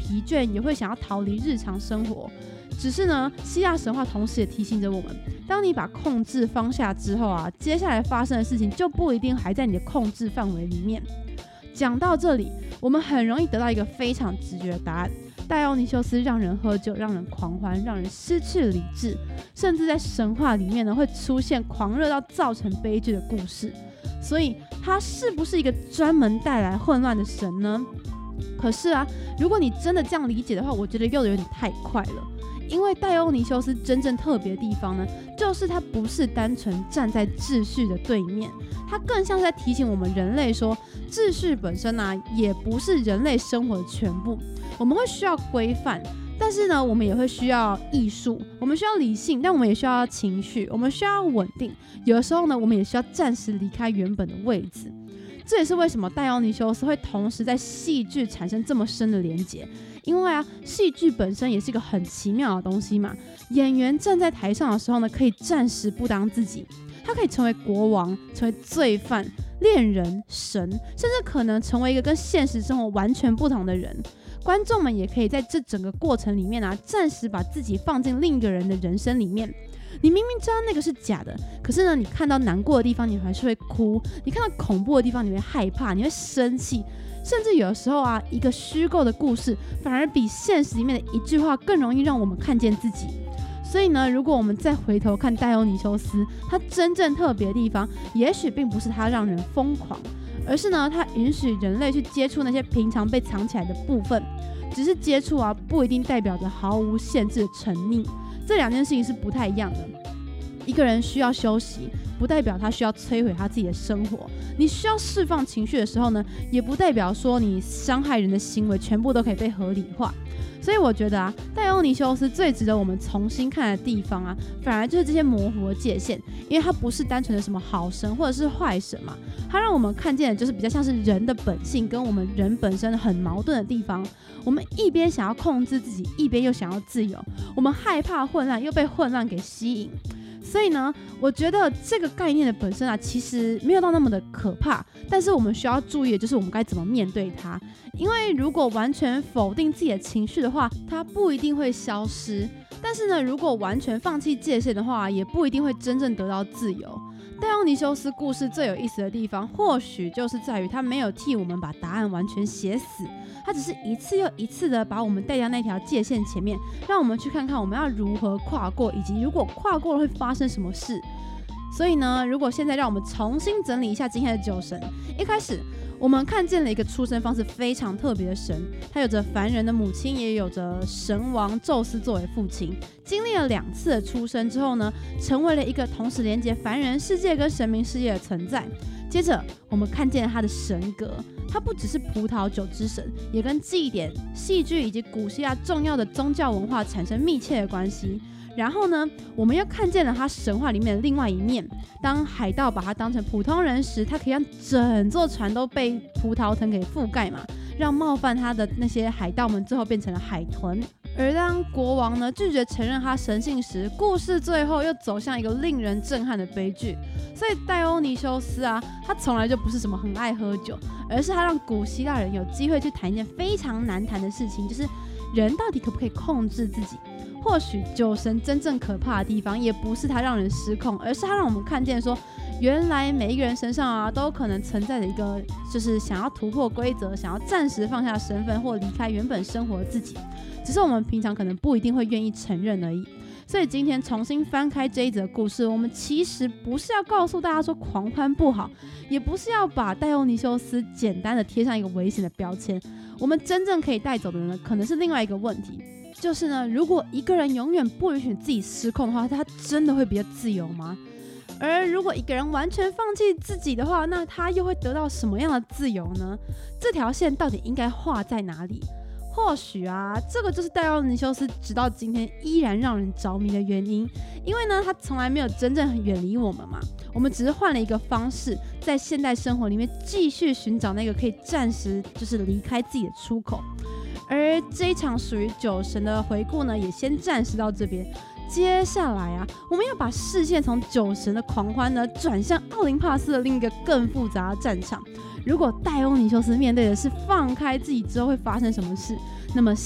疲倦，也会想要逃离日常生活。只是呢，希腊神话同时也提醒着我们，当你把控制放下之后啊，接下来发生的事情就不一定还在你的控制范围里面。讲到这里，我们很容易得到一个非常直觉的答案：戴欧尼修斯让人喝酒，让人狂欢，让人失去理智，甚至在神话里面呢会出现狂热到造成悲剧的故事。所以他是不是一个专门带来混乱的神呢？可是啊，如果你真的这样理解的话，我觉得又有点太快了。因为戴欧尼修斯真正特别的地方呢，就是他不是单纯站在秩序的对面，他更像是在提醒我们人类说，秩序本身啊，也不是人类生活的全部。我们会需要规范，但是呢，我们也会需要艺术，我们需要理性，但我们也需要情绪，我们需要稳定。有的时候呢，我们也需要暂时离开原本的位置。这也是为什么戴欧尼修斯会同时在戏剧产生这么深的连结，因为啊，戏剧本身也是一个很奇妙的东西嘛。演员站在台上的时候呢，可以暂时不当自己，他可以成为国王，成为罪犯、恋人、神，甚至可能成为一个跟现实生活完全不同的人。观众们也可以在这整个过程里面啊，暂时把自己放进另一个人的人生里面。你明明知道那个是假的，可是呢，你看到难过的地方，你还是会哭；你看到恐怖的地方，你会害怕，你会生气，甚至有的时候啊，一个虚构的故事反而比现实里面的一句话更容易让我们看见自己。所以呢，如果我们再回头看戴欧尼修斯，他真正特别的地方，也许并不是他让人疯狂，而是呢，他允许人类去接触那些平常被藏起来的部分。只是接触啊，不一定代表着毫无限制的沉溺，这两件事情是不太一样的。一个人需要休息，不代表他需要摧毁他自己的生活。你需要释放情绪的时候呢，也不代表说你伤害人的行为全部都可以被合理化。所以我觉得啊，戴欧尼修斯最值得我们重新看的地方啊，反而就是这些模糊的界限，因为他不是单纯的什么好神或者是坏神嘛，他让我们看见的就是比较像是人的本性跟我们人本身很矛盾的地方。我们一边想要控制自己，一边又想要自由，我们害怕混乱，又被混乱给吸引。所以呢，我觉得这个概念的本身啊，其实没有到那么的可怕，但是我们需要注意的就是我们该怎么面对它。因为如果完全否定自己的情绪的话，它不一定会消失；但是呢，如果完全放弃界限的话，也不一定会真正得到自由。戴欧尼修斯故事最有意思的地方，或许就是在于他没有替我们把答案完全写死，他只是一次又一次的把我们带到那条界限前面，让我们去看看我们要如何跨过，以及如果跨过了会发生什么事。所以呢，如果现在让我们重新整理一下今天的酒神，一开始我们看见了一个出生方式非常特别的神，他有着凡人的母亲，也有着神王宙斯作为父亲。经历了2次的出生之后呢，成为了一个同时连接凡人世界跟神明世界的存在。接着我们看见了他的神格，他不只是葡萄酒之神，也跟祭典、戏剧以及古希腊重要的宗教文化产生密切的关系。然后呢，我们又看见了他神话里面的另外一面。当海盗把他当成普通人时，他可以让整座船都被葡萄藤给覆盖嘛，让冒犯他的那些海盗们最后变成了海豚。而当国王呢拒绝承认他神性时，故事最后又走向一个令人震撼的悲剧。所以戴欧尼修斯啊，他从来就不是什么很爱喝酒，而是他让古希腊人有机会去谈一件非常难谈的事情，就是人到底可不可以控制自己。或许酒神真正可怕的地方，也不是他让人失控，而是他让我们看见说，原来每一个人身上啊，都可能存在着一个，就是想要突破规则，想要暂时放下身份或离开原本生活的自己，只是我们平常可能不一定会愿意承认而已。所以今天重新翻开这一则故事，我们其实不是要告诉大家说狂欢不好，也不是要把戴欧尼修斯简单的贴上一个危险的标签。我们真正可以带走的呢，可能是另外一个问题，就是呢，如果一个人永远不允许自己失控的话，他真的会比较自由吗？而如果一个人完全放弃自己的话，那他又会得到什么样的自由呢？这条线到底应该画在哪里？或许啊，这个就是戴欧尼修斯直到今天依然让人着迷的原因。因为呢，他从来没有真正远离我们嘛，我们只是换了一个方式，在现代生活里面继续寻找那个可以暂时就是离开自己的出口。而这一场属于酒神的回顾呢，也先暂时到这边。接下来啊，我们要把视线从酒神的狂欢呢，转向奥林帕斯的另一个更复杂的战场。如果戴欧尼修斯面对的是放开自己之后会发生什么事，那么